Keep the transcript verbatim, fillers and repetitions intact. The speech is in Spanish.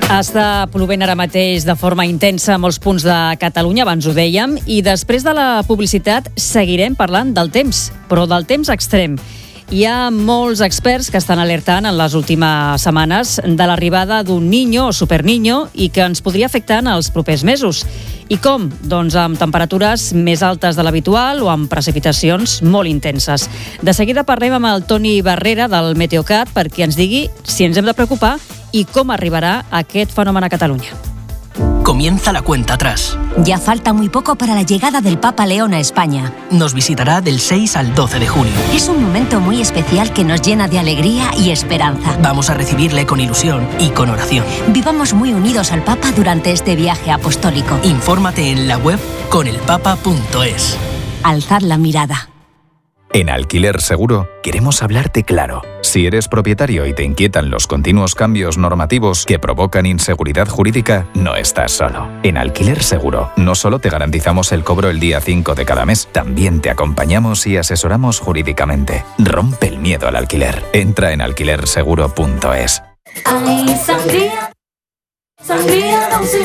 Està plovent ara mateix de forma intensa a molts punts de Catalunya, abans ho dèiem, i després de la publicitat seguirem parlant del temps, però del temps extrem. Hi ha molts experts que estan alertant en les últimes setmanes de l'arribada d'un niño o superniño i que ens podria afectar en els propers mesos. I com? Doncs amb temperatures més altes de l'habitual o amb precipitacions molt intenses. De seguida parlem amb el Toni Barrera del Meteocat perquè ens digui si ens hem de preocupar y cómo arribará aquest fenómeno a Cataluña. Comienza la cuenta atrás. Ya falta muy poco para la llegada del Papa León a España. Nos visitará del seis al doce de junio. Es un momento muy especial que nos llena de alegría y esperanza. Vamos a recibirle con ilusión y con oración. Vivamos muy unidos al Papa durante este viaje apostólico. Infórmate en la web con el papa punto es. Alzad la mirada. En Alquiler Seguro queremos hablarte claro. Si eres propietario y te inquietan los continuos cambios normativos que provocan inseguridad jurídica, no estás solo. En Alquiler Seguro no solo te garantizamos el cobro el día cinco de cada mes, también te acompañamos y asesoramos jurídicamente. Rompe el miedo al alquiler. Entra en alquiler seguro punto es. Ay, sangría, sangría, don